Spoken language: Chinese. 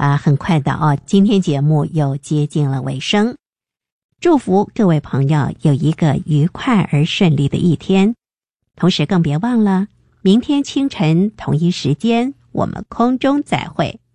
很快的哦，今天节目又接近了尾声。祝福各位朋友有一个愉快而顺利的一天，同时更别忘了，明天清晨同一时间我们空中再会。